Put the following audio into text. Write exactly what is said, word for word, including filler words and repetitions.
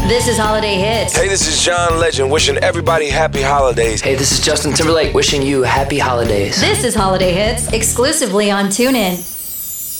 This is Holiday Hits. Hey, this is John Legend wishing everybody happy holidays. Hey, this is Justin Timberlake wishing you happy holidays. This is Holiday Hits, exclusively on TuneIn.